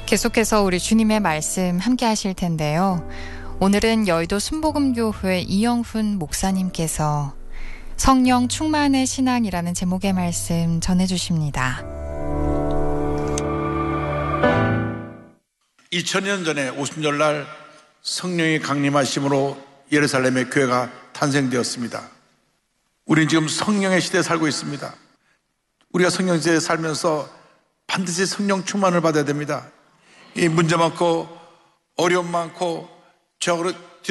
계속해서 우리 주님의 말씀 함께 하실 텐데요. 오늘은 여의도 순복음교회 이영훈 목사님께서 성령 충만의 신앙이라는 제목의 말씀 전해주십니다. 2000년 전에 오순절날 성령이 강림하심으로 예루살렘의 교회가 탄생되었습니다. 우리는 지금 성령의 시대에 살고 있습니다. 우리가 성령 시대에 살면서 반드시 성령 충만을 받아야 됩니다. 이 문제 많고 어려움 많고 죄악으로